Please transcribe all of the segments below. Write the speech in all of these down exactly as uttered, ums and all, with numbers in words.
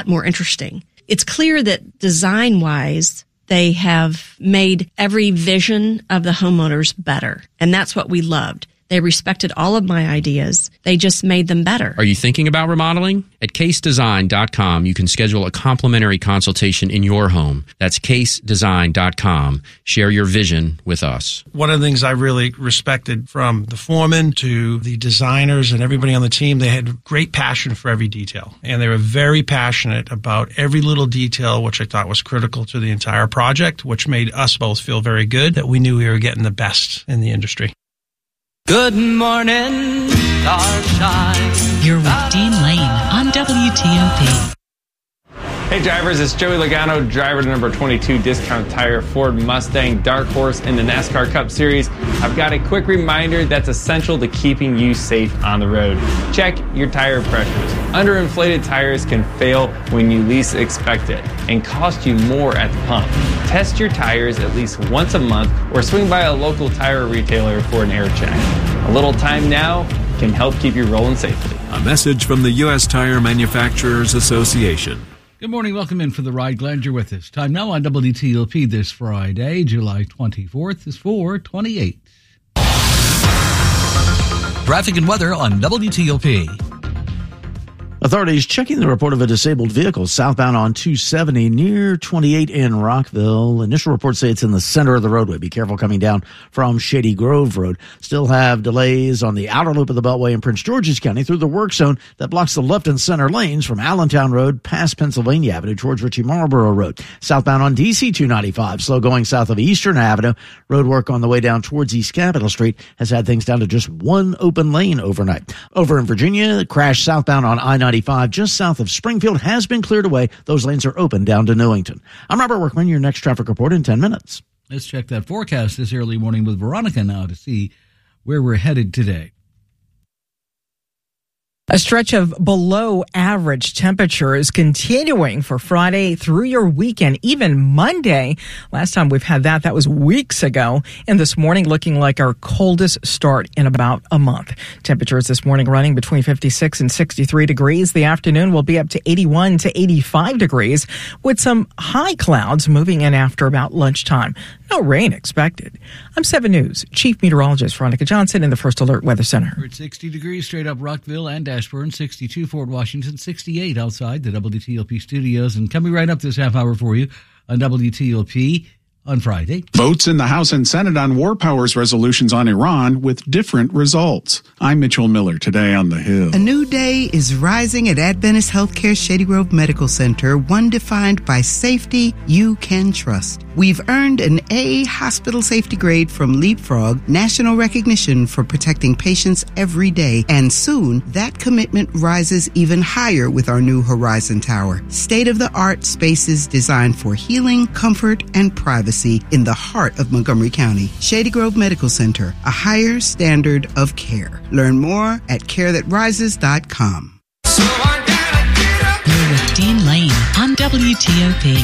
lot more interesting. It's clear that design-wise, they have made every vision of the homeowners better. And that's what we loved. They respected all of my ideas. They just made them better. Are you thinking about remodeling? At case design dot com, you can schedule a complimentary consultation in your home. That's case design dot com. Share your vision with us. One of the things I really respected from the foreman to the designers and everybody on the team, they had great passion for every detail. And they were very passionate about every little detail, which I thought was critical to the entire project, which made us both feel very good that we knew we were getting the best in the industry. Good morning, starshine. You're with Dean Lane on W T O P. Hey drivers, it's Joey Logano, driver to number twenty-two Discount Tire Ford Mustang Dark Horse in the NASCAR Cup Series. I've got a quick reminder that's essential to keeping you safe on the road. Check your tire pressures. Underinflated tires can fail when you least expect it and cost you more at the pump. Test your tires at least once a month or swing by a local tire retailer for an air check. A little time now can help keep you rolling safely. A message from the U S Tire Manufacturers Association. Good morning. Welcome in for the ride. Glad you're with us. Time now on W T O P this Friday, July twenty-fourth is four twenty-eight. Traffic and weather on W T O P. Authorities checking the report of a disabled vehicle southbound on two seventy near twenty-eight in Rockville. Initial reports say it's in the center of the roadway. Be careful coming down from Shady Grove Road. Still have delays on the outer loop of the Beltway in Prince George's County through the work zone that blocks the left and center lanes from Allentown Road past Pennsylvania Avenue towards Ritchie Marlboro Road. Southbound on D C two ninety-five, slow going south of Eastern Avenue. Road work on the way down towards East Capitol Street has had things down to just one open lane overnight. Over in Virginia, crash southbound on I ninety-five just south of Springfield has been cleared away. Those lanes are open down to Newington. I'm Robert Workman, your next traffic report in ten minutes. Let's check that forecast this early morning with Veronica now to see where we're headed today. A stretch of below average temperatures continuing for Friday through your weekend, even Monday. Last time we've had that, that was weeks ago. And this morning looking like our coldest start in about a month. Temperatures this morning running between fifty-six and sixty-three degrees. The afternoon will be up to eighty-one to eighty-five degrees with some high clouds moving in after about lunchtime. No rain expected. I'm seven News Chief Meteorologist Veronica Johnson in the First Alert Weather Center. We're at sixty degrees straight up Rockville and Ashburn, sixty-two Fort Washington, sixty-eight outside the W T O P studios. And coming right up this half hour for you on W T O P on Friday. Votes in the House and Senate on war powers resolutions on Iran with different results. I'm Mitchell Miller, today on The Hill. A new day is rising at Adventist Healthcare Shady Grove Medical Center, one defined by safety you can trust. We've earned an A hospital safety grade from Leapfrog, national recognition for protecting patients every day. And soon, that commitment rises even higher with our new Horizon Tower. State-of-the-art spaces designed for healing, comfort, and privacy in the heart of Montgomery County. Shady Grove Medical Center, a higher standard of care. Learn more at care that rises dot com. You're with Dean Lane on W T O P.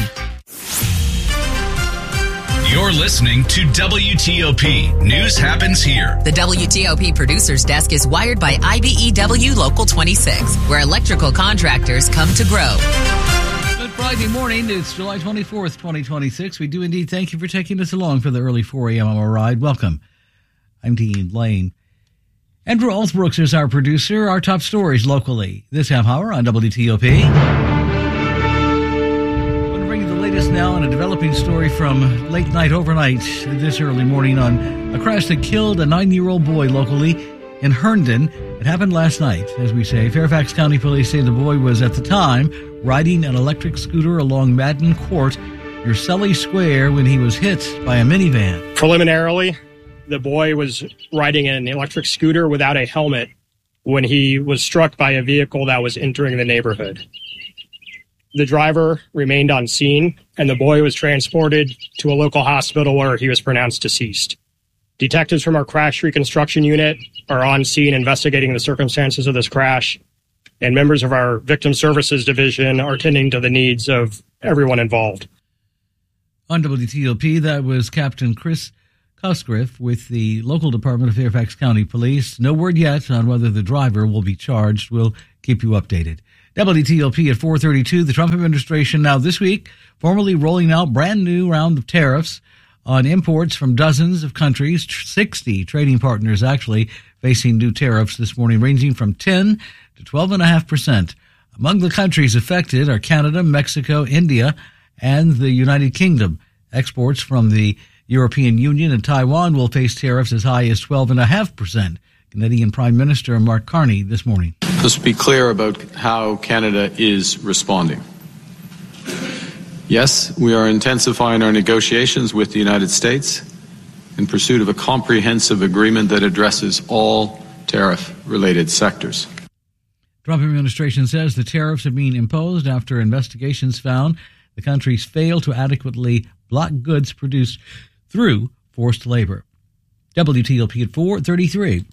You're listening to W T O P. News happens here. The W T O P Producers Desk is wired by I B E W Local twenty-six, where electrical contractors come to grow. Good Friday morning. It's July twenty-fourth, twenty twenty-six. We do indeed thank you for taking us along for the early four a.m. hour ride. Welcome. I'm Dean Lane. Andrew Alsbrooks is our producer. Our top stories locally this half hour on W T O P. I want to bring you the latest now on a developing story from late night overnight this early morning on a crash that killed a nine-year-old boy locally in Herndon. It happened last night, as we say. Fairfax County Police say the boy was at the time riding an electric scooter along Madden Court near Sully Square when he was hit by a minivan. Preliminarily, the boy was riding an electric scooter without a helmet when he was struck by a vehicle that was entering the neighborhood. The driver remained on scene, and the boy was transported to a local hospital where he was pronounced deceased. Detectives from our crash reconstruction unit are on scene investigating the circumstances of this crash, and members of our victim services division are tending to the needs of everyone involved. On W T O P, that was Captain Chris Cosgriff with the local Department of Fairfax County Police. No word yet on whether the driver will be charged. We'll keep you updated. W T O P at four thirty-two. The Trump administration now this week formally rolling out brand new round of tariffs on imports from dozens of countries, sixty trading partners actually facing new tariffs this morning, ranging from ten to twelve point five percent. Among the countries affected are Canada, Mexico, India, and the United Kingdom. Exports from the European Union and Taiwan will face tariffs as high as twelve point five percent. Canadian Prime Minister Mark Carney this morning. Let's be clear about how Canada is responding. Yes, we are intensifying our negotiations with the United States in pursuit of a comprehensive agreement that addresses all tariff-related sectors. Trump administration says the tariffs are being imposed after investigations found the countries failed to adequately block goods produced through forced labor. W T O P at four thirty-three.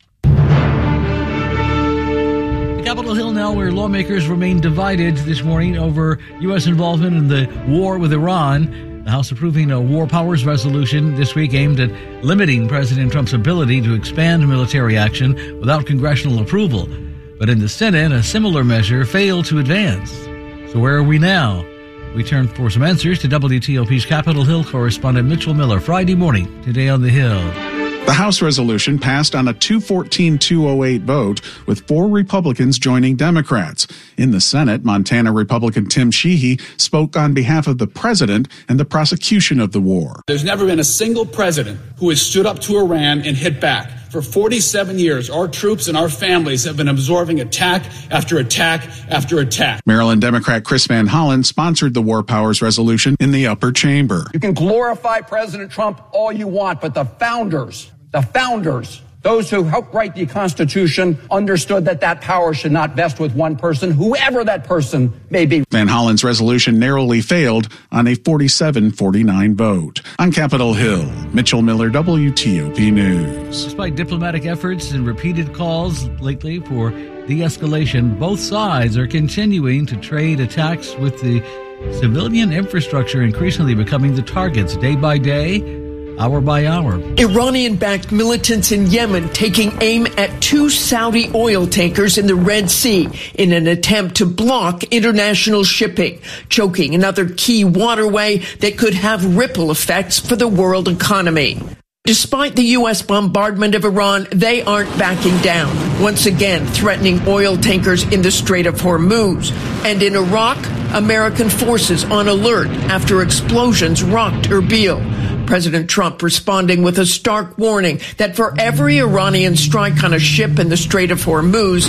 Capitol Hill now, where lawmakers remain divided this morning over U S involvement in the war with Iran. The House approving a war powers resolution this week aimed at limiting President Trump's ability to expand military action without congressional approval. But in the Senate, a similar measure failed to advance. So where are we now? We turn for some answers to W T O P's Capitol Hill correspondent Mitchell Miller. Friday morning, today on the Hill. The House resolution passed on a two fourteen two oh eight vote, with four Republicans joining Democrats. In the Senate, Montana Republican Tim Sheehy spoke on behalf of the president and the prosecution of the war. There's never been a single president who has stood up to Iran and hit back. For forty-seven years, our troops and our families have been absorbing attack after attack after attack. Maryland Democrat Chris Van Hollen sponsored the war powers resolution in the upper chamber. You can glorify President Trump all you want, but the founders, the founders, those who helped write the Constitution understood that that power should not vest with one person, whoever that person may be. Van Hollen's resolution narrowly failed on a forty-seven forty-nine vote. On Capitol Hill, Mitchell Miller, W T O P News. Despite diplomatic efforts and repeated calls lately for de-escalation, both sides are continuing to trade attacks with the civilian infrastructure increasingly becoming the targets day by day, hour by hour. Iranian-backed militants in Yemen taking aim at two Saudi oil tankers in the Red Sea in an attempt to block international shipping, choking another key waterway that could have ripple effects for the world economy. Despite the U S bombardment of Iran, they aren't backing down, once again threatening oil tankers in the Strait of Hormuz. And in Iraq, American forces on alert after explosions rocked Erbil. President Trump responding with a stark warning that for every Iranian strike on a ship in the Strait of Hormuz,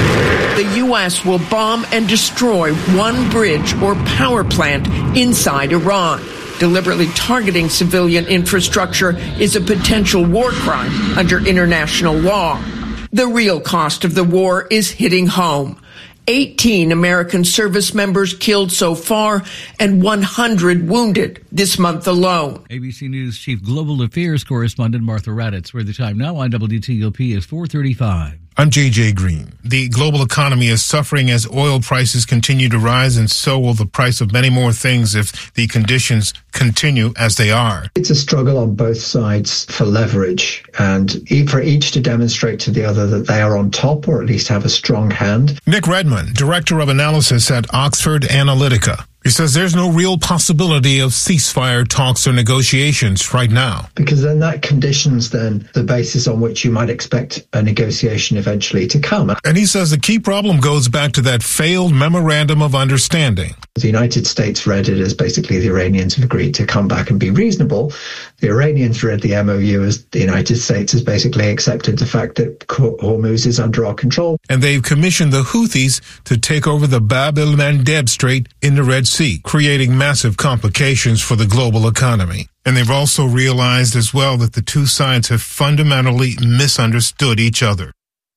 the U S will bomb and destroy one bridge or power plant inside Iran. Deliberately targeting civilian infrastructure is a potential war crime under international law. The real cost of the war is hitting home. eighteen American service members killed so far and one hundred wounded this month alone. A B C News Chief Global Affairs Correspondent Martha Raddatz, where the time now on W T O P is four thirty-five. I'm J J Green. The global economy is suffering as oil prices continue to rise, and so will the price of many more things if the conditions continue as they are. It's a struggle on both sides for leverage, and for each to demonstrate to the other that they are on top, or at least have a strong hand. Nick Redmond, Director of Analysis at Oxford Analytica. He says there's no real possibility of ceasefire talks or negotiations right now. Because then that conditions then the basis on which you might expect a negotiation eventually to come. And he says the key problem goes back to that failed memorandum of understanding. The United States read it as basically the Iranians have agreed to come back and be reasonable. The Iranians read the M O U as the United States has basically accepted the fact that Hormuz is under our control. And they've commissioned the Houthis to take over the Bab el-Mandeb Strait in the Red Sea, creating massive complications for the global economy. And they've also realized as well that the two sides have fundamentally misunderstood each other.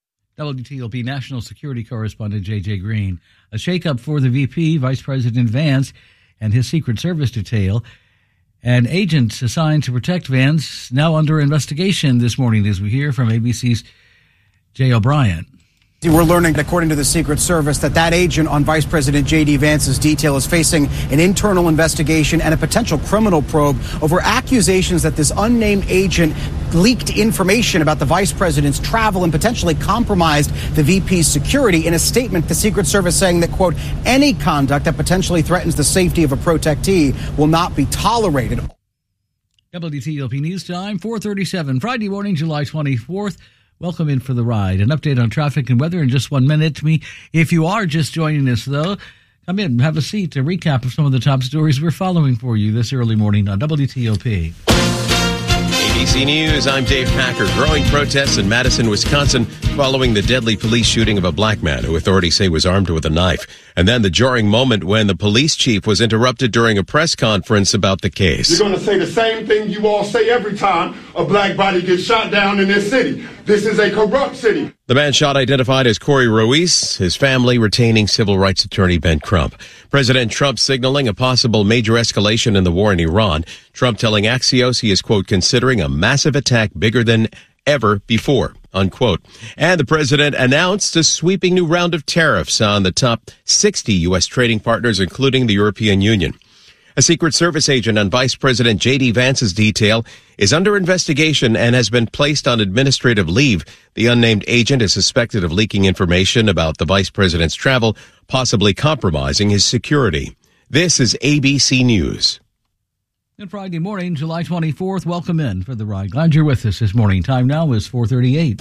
W T O P National Security Correspondent J J Green. A shakeup for the V P, Vice President Vance, and his Secret Service detail. An agent assigned to protect Vance now under investigation this morning, as we hear from A B C's Jay O'Brien. We're learning, according to the Secret Service, that that agent on Vice President J D. Vance's detail is facing an internal investigation and a potential criminal probe over accusations that this unnamed agent leaked information about the vice president's travel and potentially compromised the V P's security. In a statement, the Secret Service saying that, quote, any conduct that potentially threatens the safety of a protectee will not be tolerated. W T O P News Time, four thirty-seven, Friday morning, July twenty-fourth. Welcome in for the ride. An update on traffic and weather in just one minute to me. If you are just joining us, though, come in, have a seat, a recap of some of the top stories we're following for you this early morning on W T O P. A B C News, I'm Dave Packer. Growing protests in Madison, Wisconsin following the deadly police shooting of a black man who authorities say was armed with a knife. And then the jarring moment when the police chief was interrupted during a press conference about the case. You're going to say the same thing you all say every time a black body gets shot down in this city. This is a corrupt city. The man shot identified as Corey Ruiz, his family retaining civil rights attorney Ben Crump. President Trump signaling a possible major escalation in the war in Iran. Trump telling Axios he is, quote, considering a massive attack bigger than ever before, unquote. And the president announced a sweeping new round of tariffs on the top sixty U S trading partners, including the European Union. A Secret Service agent on Vice President J D Vance's detail is under investigation and has been placed on administrative leave. The unnamed agent is suspected of leaking information about the vice president's travel, possibly compromising his security. This is A B C News. Good Friday morning, July twenty-fourth. Welcome in for the ride. Glad you're with us this morning. Time now is four thirty-eight.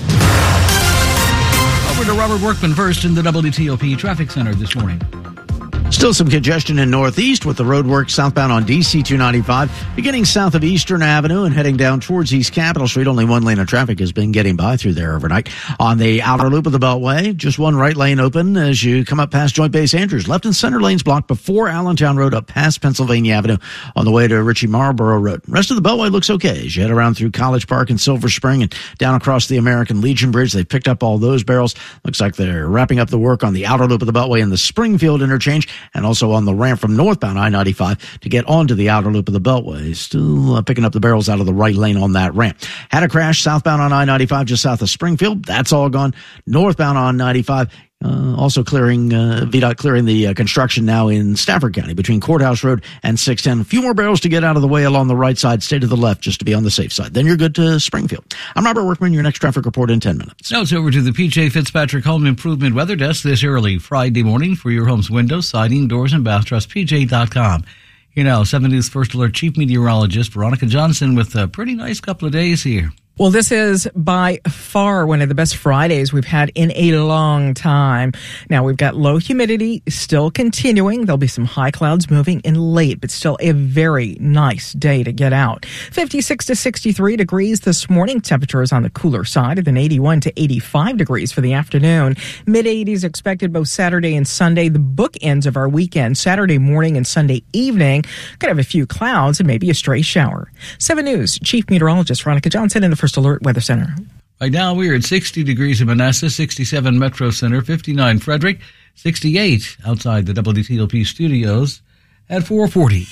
Over to Robert Workman first in the W T O P Traffic Center this morning. Still some congestion in Northeast with the road work southbound on D C two ninety-five, beginning south of Eastern Avenue and heading down towards East Capitol Street. Only one lane of traffic has been getting by through there overnight. On the outer loop of the Beltway, just one right lane open as you come up past Joint Base Andrews. Left and center lanes blocked before Allentown Road up past Pennsylvania Avenue on the way to Ritchie Marlboro Road. Rest of the Beltway looks okay as you head around through College Park and Silver Spring and down across the American Legion Bridge. They've picked up all those barrels. Looks like they're wrapping up the work on the outer loop of the Beltway in the Springfield interchange and also on the ramp from northbound I ninety-five to get onto the outer loop of the Beltway. Still uh, picking up the barrels out of the right lane on that ramp. Had a crash southbound on I ninety-five just south of Springfield. That's all gone. Northbound on ninety-five, uh, also clearing, uh, V DOT clearing the uh, construction now in Stafford County between Courthouse Road and six ten. A few more barrels to get out of the way along the right side. Stay to the left just to be on the safe side. Then you're good to Springfield. I'm Robert Workman, your next traffic report in ten minutes. Now it's over to the P J Fitzpatrick Home Improvement Weather Desk this early Friday morning for your home's windows, siding, doors, and bath. Trust P J dot com. Here now, seven News First Alert Chief Meteorologist Veronica Johnson with a pretty nice couple of days here. Well, this is by far one of the best Fridays we've had in a long time. Now, we've got low humidity still continuing. There'll be some high clouds moving in late, but still a very nice day to get out. fifty-six to sixty-three degrees this morning. Temperatures on the cooler side, and then eighty-one to eighty-five degrees for the afternoon. mid-eighties expected both Saturday and Sunday. The bookends of our weekend, Saturday morning and Sunday evening. Could have a few clouds and maybe a stray shower. seven News Chief Meteorologist Veronica Johnson in the First Alert Weather Center. Right now we are at sixty degrees in Manassas, sixty-seven Metro Center, fifty-nine Frederick, sixty-eight outside the W T O P studios at four forty.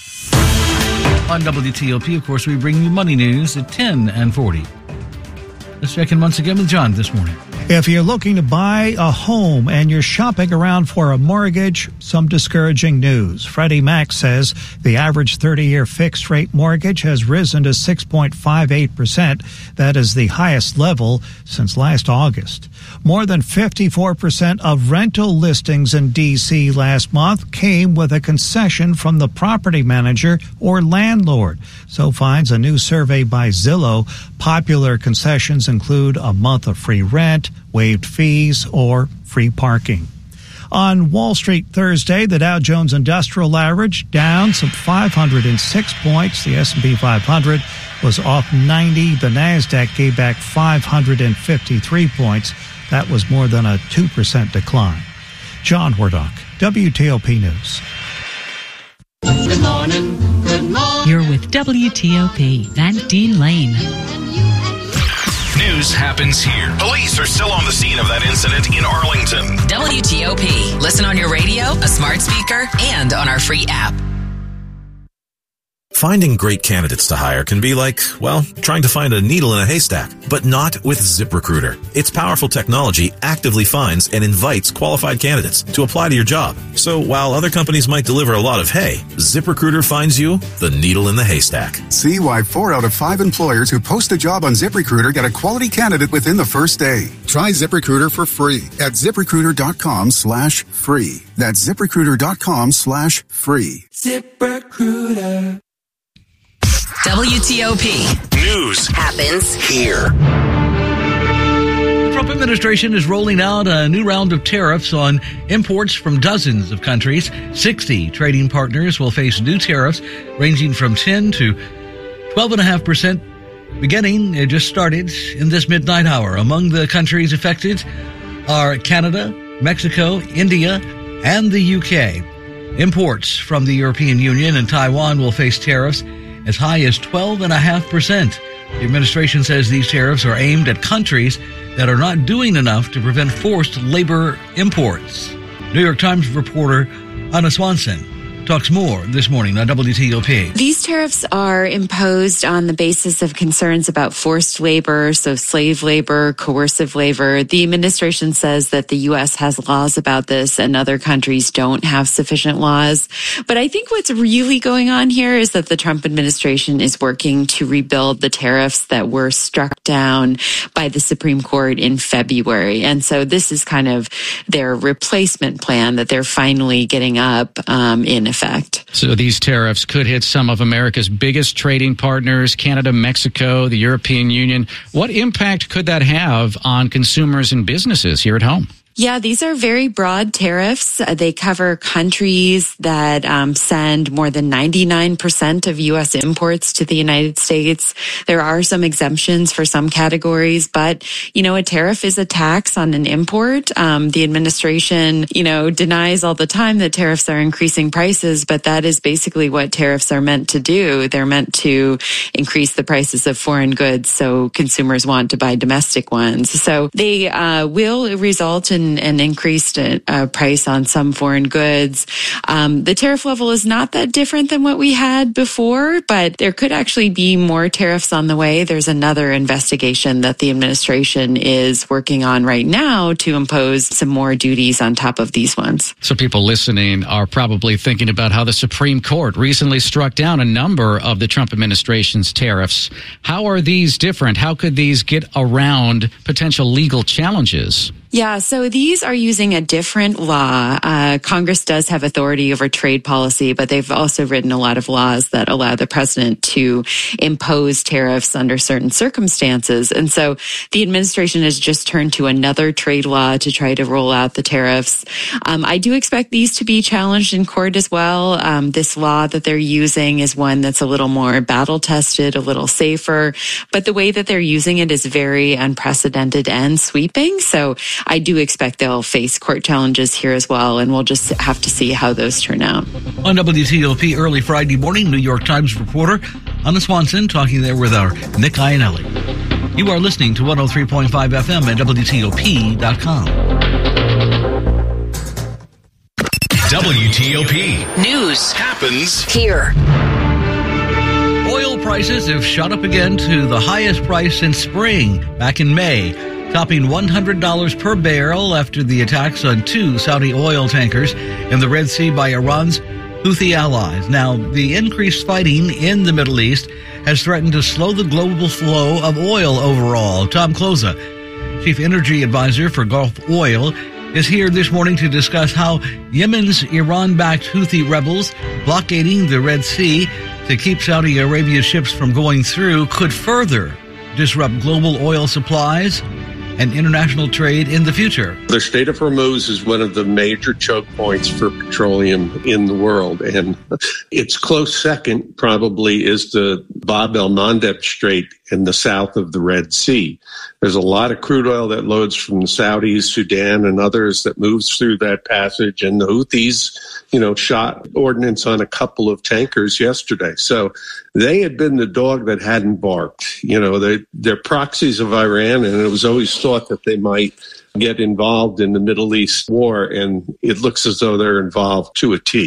On W T O P, of course, we bring you money news at ten and forty. Let's check in once again with John this morning. If you're looking to buy a home and you're shopping around for a mortgage, some discouraging news. Freddie Mac says the average thirty-year fixed-rate mortgage has risen to six point five eight percent. That is the highest level since last August. More than fifty-four percent of rental listings in D C last month came with a concession from the property manager or landlord. So finds a new survey by Zillow. Popular concessions include a month of free rent, waived fees, or free parking. On Wall Street Thursday, the Dow Jones Industrial Average down some five hundred six points. The S and P five hundred was off ninety. The NASDAQ gave back five hundred fifty-three points. That was more than a two percent decline. John Wardock, W T O P News. Good morning. Good morning. You're with W T O P, Van Dean Lane. News happens here. Police are still on the scene of that incident in Arlington. W T O P. Listen on your radio, a smart speaker, and on our free app. Finding great candidates to hire can be like, well, trying to find a needle in a haystack, but not with ZipRecruiter. Its powerful technology actively finds and invites qualified candidates to apply to your job. So while other companies might deliver a lot of hay, ZipRecruiter finds you the needle in the haystack. See why four out of five employers who post a job on ZipRecruiter get a quality candidate within the first day. Try ZipRecruiter for free at ZipRecruiter.com slash free. That's ZipRecruiter.com slash free. ZipRecruiter. W T O P. News happens here. The Trump administration is rolling out a new round of tariffs on imports from dozens of countries. sixty trading partners will face new tariffs ranging from ten to twelve point five percent. Beginning, it just started in this midnight hour. Among the countries affected are Canada, Mexico, India, and the U K. Imports from the European Union and Taiwan will face tariffs as high as twelve point five percent. The administration says these tariffs are aimed at countries that are not doing enough to prevent forced labor imports. New York Times reporter Anna Swanson talks more this morning on W T O P. These tariffs are imposed on the basis of concerns about forced labor, so slave labor, coercive labor. The administration says that the U S has laws about this and other countries don't have sufficient laws. But I think what's really going on here is that the Trump administration is working to rebuild the tariffs that were struck down by the Supreme Court in February. And so this is kind of their replacement plan that they're finally getting up um, in effect. So these tariffs could hit some of America's biggest trading partners, Canada, Mexico, the European Union. What impact could that have on consumers and businesses here at home? Yeah, these are very broad tariffs. Uh, they cover countries that um, send more than ninety-nine percent of U S imports to the United States. There are some exemptions for some categories, but, you know, a tariff is a tax on an import. Um, the administration, you know, denies all the time that tariffs are increasing prices, but that is basically what tariffs are meant to do. They're meant to increase the prices of foreign goods so consumers want to buy domestic ones. So they uh, will result in an increased uh, price on some foreign goods. Um, the tariff level is not that different than what we had before, but there could actually be more tariffs on the way. There's another investigation that the administration is working on right now to impose some more duties on top of these ones. So people listening are probably thinking about how the Supreme Court recently struck down a number of the Trump administration's tariffs. How are these different? How could these get around potential legal challenges? Yeah, so these are using a different law. Uh, Congress does have authority over trade policy, but they've also written a lot of laws that allow the president to impose tariffs under certain circumstances. And so the administration has just turned to another trade law to try to roll out the tariffs. Um, I do expect these to be challenged in court as well. Um, this law that they're using is one that's a little more battle tested, a little safer, but the way that they're using it is very unprecedented and sweeping. So I do expect they'll face court challenges here as well, and we'll just have to see how those turn out. On W T O P early Friday morning, New York Times reporter Anna Swanson talking there with our Nick Iannelli. You are listening to one oh three point five F M at W T O P dot com. W T O P. News happens here. Oil prices have shot up again to the highest price since spring, back in May, topping one hundred dollars per barrel after the attacks on two Saudi oil tankers in the Red Sea by Iran's Houthi allies. Now, the increased fighting in the Middle East has threatened to slow the global flow of oil overall. Tom Kloza, Chief Energy Advisor for Gulf Oil, is here this morning to discuss how Yemen's Iran-backed Houthi rebels blockading the Red Sea to keep Saudi Arabia's ships from going through could further disrupt global oil supplies and international trade in the future. The Strait of Hormuz is one of the major choke points for petroleum in the world, and its close second probably is the Bab el-Mandeb Strait in the south of the Red Sea. There's a lot of crude oil that loads from the Saudis, Sudan, and others that moves through that passage, and the Houthis, you know, shot ordnance on a couple of tankers yesterday. So they had been the dog that hadn't barked. You know, they, they're proxies of Iran, and it was always thought that they might get involved in the Middle East war, and it looks as though they're involved to a T.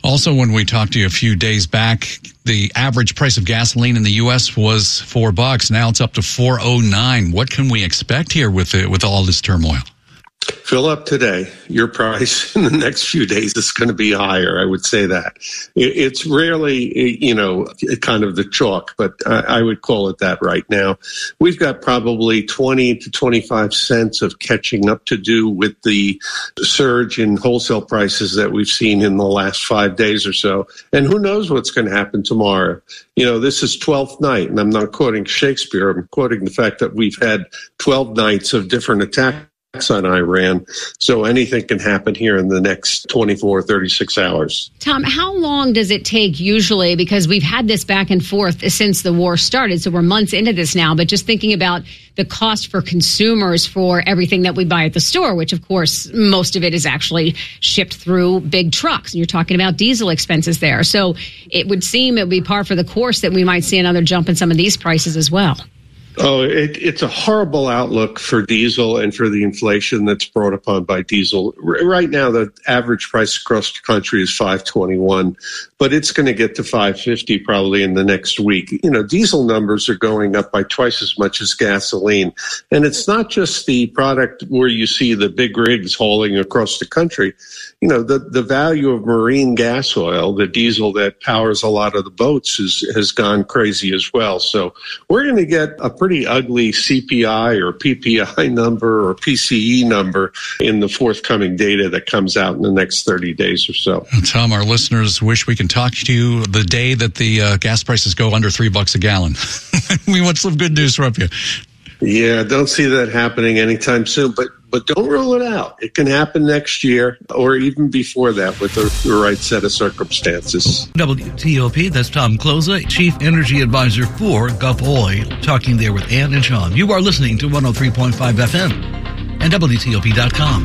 Also, when we talked to you a few days back, the average price of gasoline in the U S was four bucks. Now it's up to four oh nine. What can we expect here with it, with all this turmoil? Fill up today. Your price in the next few days is going to be higher. I would say that. It's rarely, you know, kind of the chalk, but I would call it that right now. We've got probably twenty to twenty-five cents of catching up to do with the surge in wholesale prices that we've seen in the last five days or so. And who knows what's going to happen tomorrow. You know, this is twelfth night, and I'm not quoting Shakespeare. I'm quoting the fact that we've had twelve nights of different attacks on Iran, so anything can happen here in the next twenty-four, thirty-six hours. Tom, how long does it take usually, because we've had this back and forth since the war started, so we're months into this now, but just thinking about the cost for consumers for everything that we buy at the store, which of course most of it is actually shipped through big trucks, and you're talking about diesel expenses there. So it would seem it would be par for the course that we might see another jump in some of these prices as well. Oh, it, it's a horrible outlook for diesel and for the inflation that's brought upon by diesel. R- right now, the average price across the country is five twenty-one, but it's going to get to five fifty probably in the next week. You know, diesel numbers are going up by twice as much as gasoline. And it's not just the product where you see the big rigs hauling across the country. You know, the, the value of marine gas oil, the diesel that powers a lot of the boats, is, has gone crazy as well. So we're going to get a pretty ugly C P I or P P I number or P C E number in the forthcoming data that comes out in the next thirty days or so. Tom, our listeners wish we can talk to you the day that the uh, gas prices go under three bucks a gallon. We want some good news from you. Yeah, don't see that happening anytime soon, but but don't rule it out. It can happen next year or even before that with the, the right set of circumstances. W T O P, that's Tom Kloza, Chief Energy Advisor for Gulf Oil, talking there with Ann and Sean. You are listening to one oh three point five F M and W T O P dot com.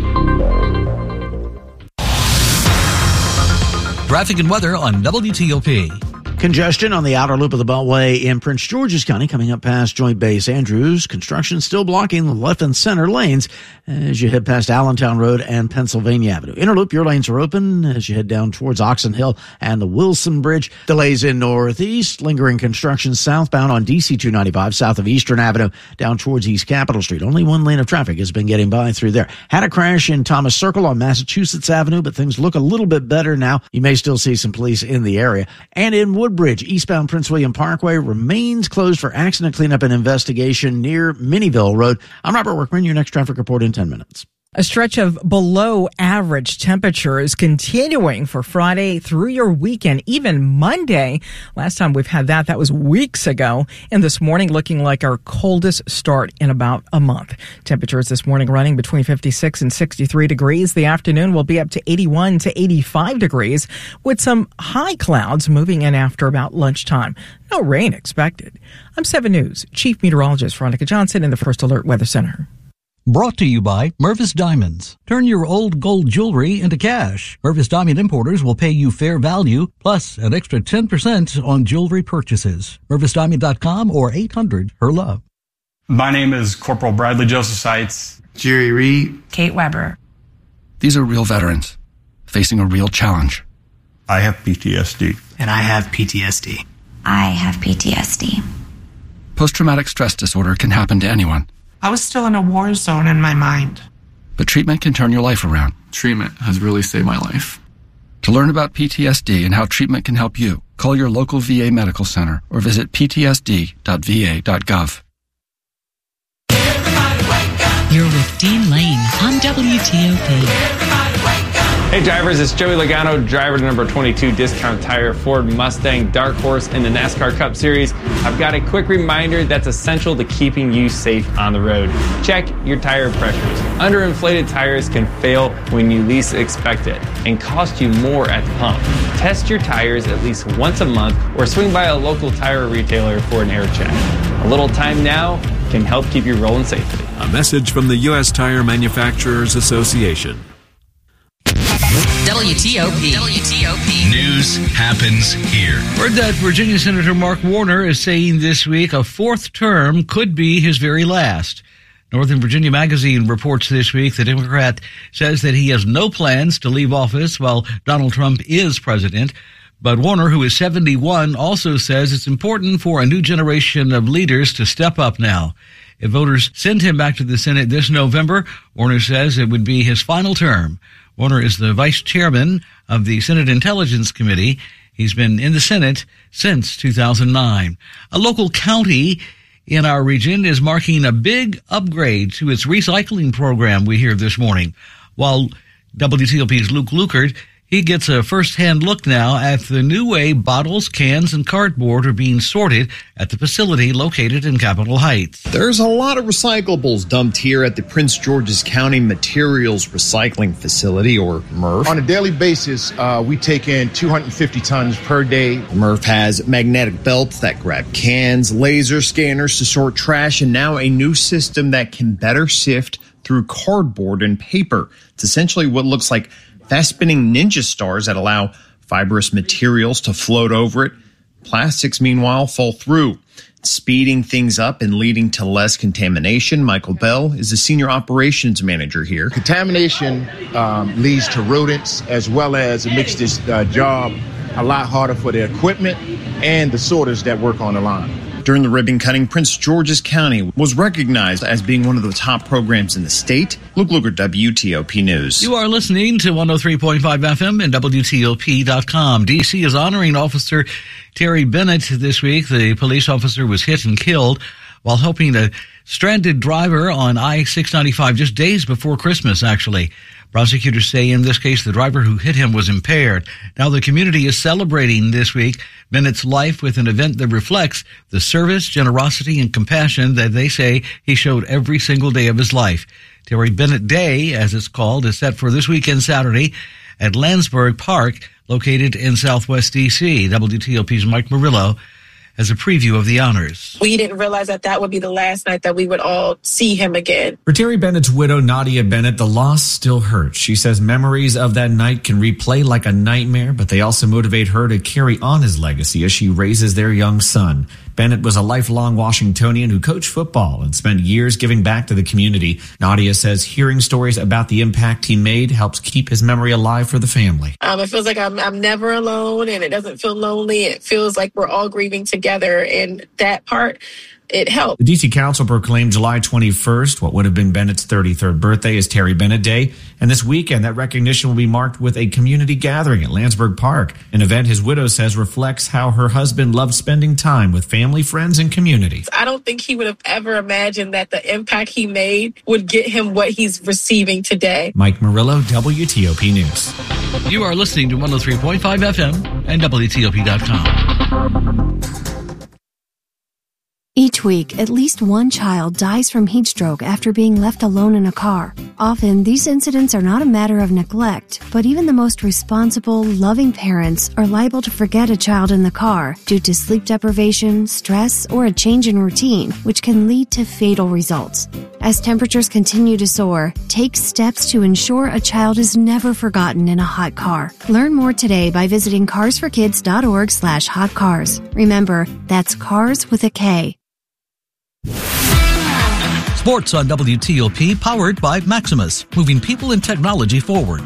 Traffic and weather on W T O P. Congestion on the outer loop of the Beltway in Prince George's County coming up past Joint Base Andrews. Construction still blocking the left and center lanes as you head past Allentown Road and Pennsylvania Avenue. Inner loop, your lanes are open as you head down towards Oxon Hill and the Wilson Bridge. Delays in Northeast, lingering construction southbound on D C two ninety-five south of Eastern Avenue down towards East Capitol Street. Only one lane of traffic has been getting by through there. Had a crash in Thomas Circle on Massachusetts Avenue, but things look a little bit better now. You may still see some police in the area. And in Woodbridge, eastbound Prince William Parkway remains closed for accident cleanup and investigation near Minnieville Road. I'm Robert Workman, your next traffic report in ten minutes. A stretch of below average temperature is continuing for Friday through your weekend, even Monday. Last time we've had that, that was weeks ago. And this morning looking like our coldest start in about a month. Temperatures this morning running between fifty-six and sixty-three degrees. The afternoon will be up to eighty-one to eighty-five degrees with some high clouds moving in after about lunchtime. No rain expected. I'm seven News Chief Meteorologist Veronica Johnson in the First Alert Weather Center. Brought to you by Mervis Diamonds. Turn your old gold jewelry into cash. Mervis Diamond Importers will pay you fair value, plus an extra ten percent on jewelry purchases. Mervis Diamond dot com or eight hundred, her love. My name is Corporal Bradley Joseph Seitz. Jerry Reed. Kate Weber. These are real veterans facing a real challenge. I have P T S D. And I have P T S D. I have P T S D. Post-traumatic stress disorder can happen to anyone. I was still in a war zone in my mind. But treatment can turn your life around. Treatment has really saved my life. To learn about P T S D and how treatment can help you, call your local V A medical center or visit p t s d dot v a dot gov. You're with Dean Lane on W T O P. Hey drivers, it's Joey Logano, driver to number twenty-two Discount Tire Ford Mustang Dark Horse in the NASCAR Cup Series. I've got a quick reminder that's essential to keeping you safe on the road. Check your tire pressures. Underinflated tires can fail when you least expect it and cost you more at the pump. Test your tires at least once a month or swing by a local tire retailer for an air check. A little time now can help keep you rolling safely. A message from the U S Tire Manufacturers Association. W T O P. W T O P. News happens here. Word that Virginia Senator Mark Warner is saying this week a fourth term could be his very last. Northern Virginia Magazine reports this week the Democrat says that he has no plans to leave office while Donald Trump is president. But Warner, who is seventy-one, also says it's important for a new generation of leaders to step up now. If voters send him back to the Senate this November, Warner says it would be his final term. Warner is the vice chairman of the Senate Intelligence Committee. He's been in the Senate since two thousand nine. A local county in our region is marking a big upgrade to its recycling program, we hear this morning. While W T O P's Luke Lukert, he gets a first-hand look now at the new way bottles, cans, and cardboard are being sorted at the facility located in Capitol Heights. There's a lot of recyclables dumped here at the Prince George's County Materials Recycling Facility, or M R F. On a daily basis, uh, we take in two hundred fifty tons per day. M R F has magnetic belts that grab cans, laser scanners to sort trash, and now a new system that can better sift through cardboard and paper. It's essentially what looks like fast-spinning ninja stars that allow fibrous materials to float over it. Plastics, meanwhile, fall through, speeding things up and leading to less contamination. Michael Bell is the senior operations manager here. Contamination um, leads to rodents, as well as it makes this uh, job a lot harder for the equipment and the sorters that work on the line. During the ribbon cutting, Prince George's County was recognized as being one of the top programs in the state. Luke Luger, W T O P News. You are listening to one oh three point five F M and W T O P dot com. D C is honoring Officer Terry Bennett this week. The police officer was hit and killed while helping a stranded driver on I six ninety-five just days before Christmas, actually. Prosecutors say in this case the driver who hit him was impaired. Now the community is celebrating this week Bennett's life with an event that reflects the service, generosity, and compassion that they say he showed every single day of his life. Terry Bennett Day, as it's called, is set for this weekend Saturday at Landsberg Park, located in southwest D C. W T O P's Mike Murillo as a preview of the honors. We didn't realize that that would be the last night that we would all see him again. For Terry Bennett's widow, Nadia Bennett, the loss still hurts. She says memories of that night can replay like a nightmare, but they also motivate her to carry on his legacy as she raises their young son. Bennett was a lifelong Washingtonian who coached football and spent years giving back to the community. Nadia says hearing stories about the impact he made helps keep his memory alive for the family. Um, it feels like I'm, I'm never alone, and it doesn't feel lonely. It feels like we're all grieving together, and that part, it helped. The D C Council proclaimed July twenty-first, what would have been Bennett's thirty-third birthday, as Terry Bennett Day. And this weekend, that recognition will be marked with a community gathering at Landsberg Park, an event his widow says reflects how her husband loved spending time with family, friends, and community. I don't think he would have ever imagined that the impact he made would get him what he's receiving today. Mike Murillo, W T O P News. You are listening to one oh three point five F M and W T O P dot com. Each week, at least one child dies from heat stroke after being left alone in a car. Often, these incidents are not a matter of neglect, but even the most responsible, loving parents are liable to forget a child in the car due to sleep deprivation, stress, or a change in routine, which can lead to fatal results. As temperatures continue to soar, take steps to ensure a child is never forgotten in a hot car. Learn more today by visiting cars for kids dot org slash hot cars. Remember, that's cars with a K. Sports on W T O P, powered by Maximus, moving people and technology forward.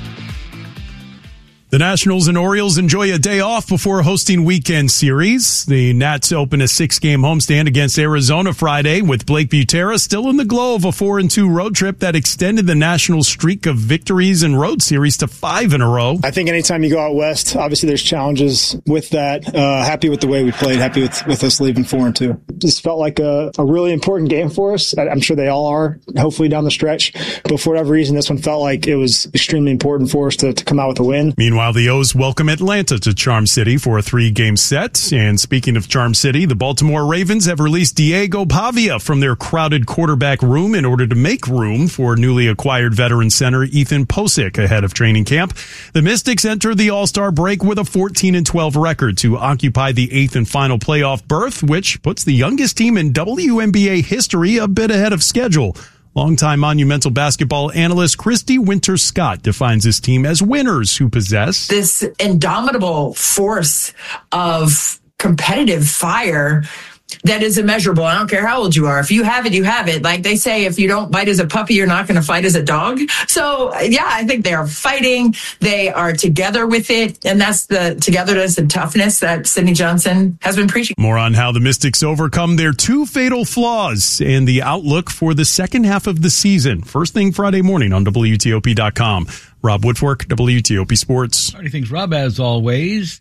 The Nationals and Orioles enjoy a day off before hosting weekend series. The Nats open a six-game homestand against Arizona Friday, with Blake Butera still in the glow of a four and two road trip that extended the Nationals' streak of victories in road series to five in a row. I think anytime you go out west, obviously there's challenges with that. Uh, happy with the way we played, happy with, with us leaving four and two. Just felt like a, a really important game for us. I'm sure they all are, hopefully down the stretch. But for whatever reason, this one felt like it was extremely important for us to, to come out with a win. Meanwhile, the O's welcome Atlanta to Charm City for a three-game set. And speaking of Charm City, the Baltimore Ravens have released Diego Pavia from their crowded quarterback room in order to make room for newly acquired veteran center Ethan Posick ahead of training camp. The Mystics enter the All-Star break with a fourteen and twelve record to occupy the eighth and final playoff berth, which puts the youngest team in W N B A history a bit ahead of schedule. Longtime Monumental basketball analyst Christy Winter-Scott defines this team as winners who possess this indomitable force of competitive fire that is immeasurable. I don't care how old you are. If you have it, you have it. Like they say, if you don't bite as a puppy, you're not going to fight as a dog. So, yeah, I think they are fighting. They are together with it. And that's the togetherness and toughness that Sydney Johnson has been preaching. More on how the Mystics overcome their two fatal flaws and the outlook for the second half of the season. First thing Friday morning on W T O P dot com. Rob Woodfork, W T O P Sports. Alrighty, thanks, Rob, as always.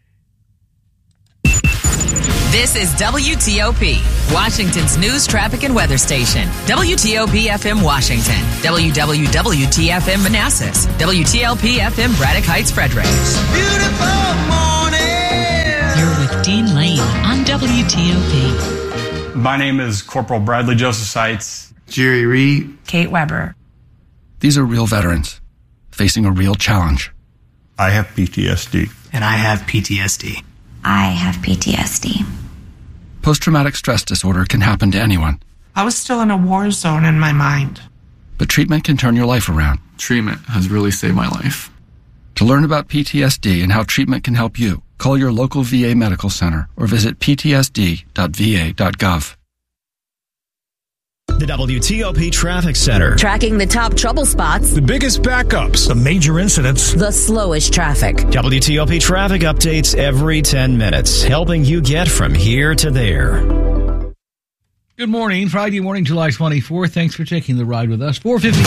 This is W T O P, Washington's news, traffic, and weather station. W T O P F M Washington, W W W T F M Manassas, W T L P F M Braddock Heights, Frederick. Beautiful morning. You're with Dean Lane on W T O P. My name is Corporal Bradley Joseph Seitz. Jerry Reed. Kate Weber. These are real veterans facing a real challenge. I have P T S D. And I have P T S D. I have P T S D. Post-traumatic stress disorder can happen to anyone. I was still in a war zone in my mind. But treatment can turn your life around. Treatment has really saved my life. To learn about P T S D and how treatment can help you, call your local V A medical center or visit p t s d dot v a dot gov. The W T O P Traffic Center. Tracking the top trouble spots. The biggest backups. The major incidents. The slowest traffic. W T O P traffic updates every ten minutes, helping you get from here to there. Good morning. Friday morning, July twenty-fourth. Thanks for taking the ride with us. four fifty-eight.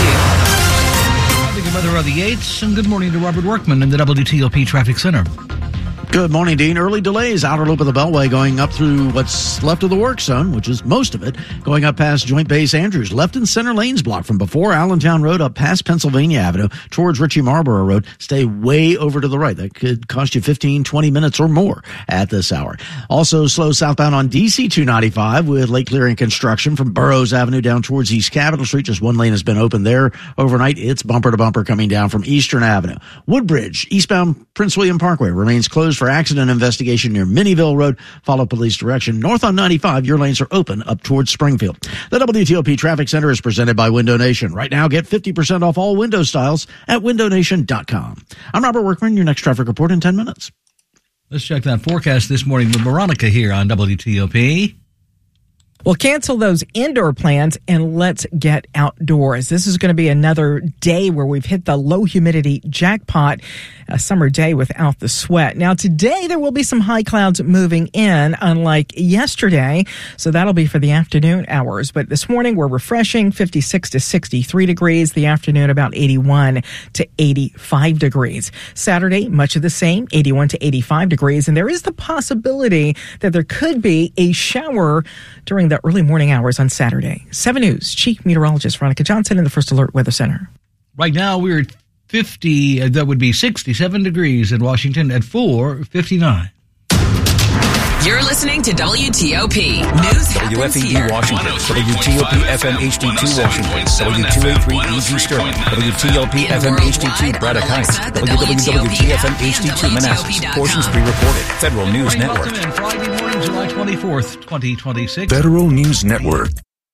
Traffic and weather on the eights. And good morning to Robert Workman in the W T O P Traffic Center. Good morning, Dean. Early delays, outer loop of the Beltway going up through what's left of the work zone, which is most of it, going up past Joint Base Andrews. Left and center lanes blocked from before Allentown Road up past Pennsylvania Avenue towards Ritchie Marlborough Road. Stay way over to the right. That could cost you fifteen, twenty minutes or more at this hour. Also slow southbound on D C two ninety-five with lake clearing construction from Burroughs Avenue down towards East Capitol Street. Just one lane has been open there overnight. It's bumper to bumper coming down from Eastern Avenue. Woodbridge, eastbound Prince William Parkway remains closed for accident investigation near Minnieville Road. Follow police direction. North on ninety-five, your lanes are open up towards Springfield. The W T O P Traffic Center is presented by Window Nation. Right now, get fifty percent off all window styles at window nation dot com. I'm Robert Workman, your next traffic report in ten minutes. Let's check that forecast this morning with Veronica here on W T O P. Well, cancel those indoor plans and let's get outdoors. This is going to be another day where we've hit the low humidity jackpot, a summer day without the sweat. Now, today there will be some high clouds moving in, unlike yesterday. So that'll be for the afternoon hours. But this morning we're refreshing, fifty-six to sixty-three degrees. The afternoon about eighty-one to eighty-five degrees. Saturday, much of the same, eighty-one to eighty-five degrees. And there is the possibility that there could be a shower during the early morning hours on Saturday. seven News Chief Meteorologist Veronica Johnson in the First Alert Weather Center. Right now we're at fifty, uh, that would be sixty-seven degrees in Washington at four fifty-nine. You're listening to W T O P News W F E D Washington, W T O P F M H D two Washington, W two eighty-three E G Sterling, W T L P F M H D two Braddock Heights, W W W T F M H D two Manassas. Portions pre-recorded. Federal News Network. Friday morning, July twenty-fourth, twenty twenty-six. Federal News Network.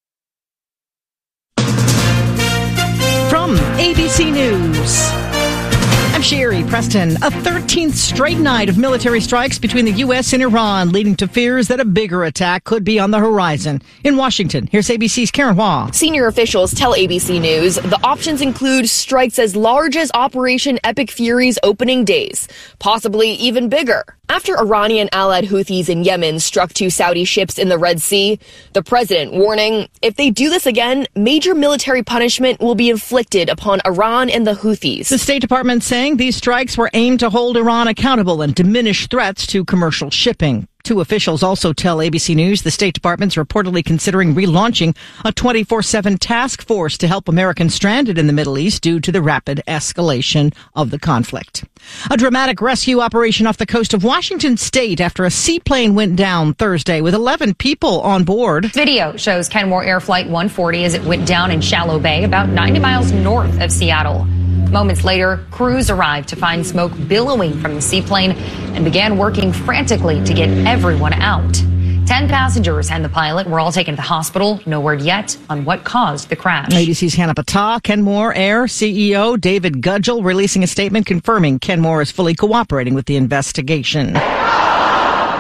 From A B C News, I'm Sherry Preston. A thirteenth straight night of military strikes between the U S and Iran, leading to fears that a bigger attack could be on the horizon. In Washington, here's A B C's Karen Hua. Senior officials tell A B C News the options include strikes as large as Operation Epic Fury's opening days, possibly even bigger. After Iranian allied Houthis in Yemen struck two Saudi ships in the Red Sea, the president warning, if they do this again, major military punishment will be inflicted upon Iran and the Houthis. The State Department saying these strikes were aimed to hold Iran accountable and diminish threats to commercial shipping. Two officials also tell A B C News the State Department's reportedly considering relaunching a twenty-four seven task force to help Americans stranded in the Middle East due to the rapid escalation of the conflict. A dramatic rescue operation off the coast of Washington State after a seaplane went down Thursday with eleven people on board. Video shows Kenmore Air Flight one forty as it went down in Shallow Bay, about ninety miles north of Seattle. Moments later, crews arrived to find smoke billowing from the seaplane and began working frantically to get everyone out. Ten passengers and the pilot were all taken to the hospital. No word yet on what caused the crash. A B C's Hannah Patah, Kenmore Air C E O David Gudgel releasing a statement confirming Kenmore is fully cooperating with the investigation.